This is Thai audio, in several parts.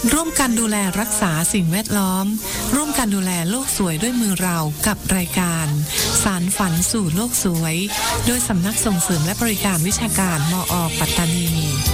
ร่วมกันดูแลรักษาสิ่งแวดล้อมร่วมกันดูแลโลกสวยด้วยมือเรากับรายการสารฝันสู่โลกสวยโดยสำนักส่งเสริมและบริการวิชาการมอ.ปัตตานี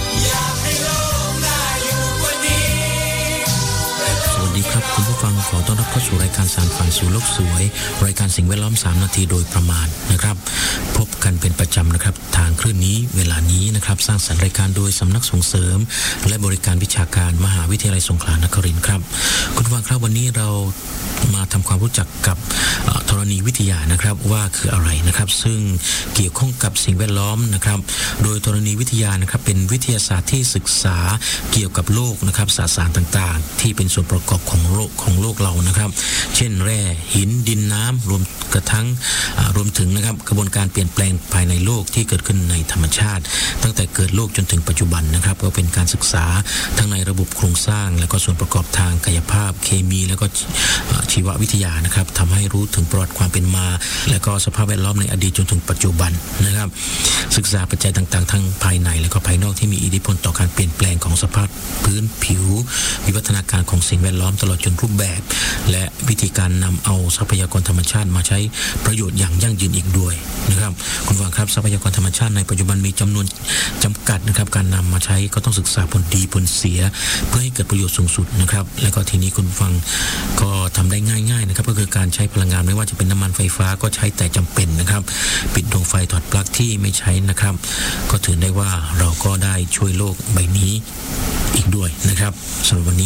สวัสดีครับคุณผู้ฟังขอต้อนรับเข้าสู่รายการสารฝันสู่โลกสวยรายการสิ่งแวดล้อม3นาทีโดยประมาณนะครับพบกันเป็นประจำนะครับทางคลื่นนี้เวลานี้นะครับสร้างสรรค์รายการโดยสำนักส่งเสริมและบริการวิชาการมหาวิทยาลัยสงขลานครินทร์ครับคุณผู้ฟังครับวันนี้เรามาทำความรู้จักกับธรณีวิทยานะครับว่าคืออะไรนะครับซึ่งเกี่ยวข้องกับสิ่งแวดล้อมนะครับโดยธรณีวิทยานะครับเป็นวิทยาศาสตร์ที่ศึกษาเกี่ยวกับโลกนะครับสสารต่างๆที่เป็นส่วนประกอบของโลกเรานะครับเช่นแร่หินดินน้ำรวมกระทั่งรวมถึงนะครับกระบวนการเปลี่ยนแปลงภายในโลกที่เกิดขึ้นในธรรมชาติตั้งแต่เกิดโลกจนถึงปัจจุบันนะครับก็เป็นการศึกษาทั้งในระบบโครงสร้างและก็ส่วนประกอบทางกายภาพเคมีและก็ชีววิทยานะครับทำให้รู้ถึงประวัติความเป็นมาและก็สภาพแวดล้อมในอดีตจนถึงปัจจุบันนะครับศึกษาปัจจัยต่างๆทั้งภายในและก็ภายนอกที่มีอิทธิพลต่อการเปลี่ยนแปลงของสภาพพื้นผิววิวัฒนาการของสิ่งแวดล้อมตลอดจนรูปแบบและวิธีการนำเอาทรัพยากรธรรมชาติมาใช้ประโยชน์อย่างยั่งยืนอีกด้วยนะครับคุณผู้ฟังครับทรัพยากรธรรมชาติในปัจจุบันมีจำนวนจำกัดนะครับการนำมาใช้ก็ต้องศึกษาผลดีผลเสียเพื่อให้เกิดประโยชน์สูงสุดนะครับและก็ทีนี้คุณผู้ฟังก็ทำได้ง่ายๆนะครับก็คือการใช้พลังงานไม่ว่าจะเป็นน้ำมันไฟฟ้าก็ใช้แต่จำเป็นนะครับปิดดวงไฟถอดปลั๊กที่ไม่ใช้นะครับก็ถือได้ว่าเราก็ได้ช่วยโลกใบนี้อีกด้วยนะครับสำหรับวันนี้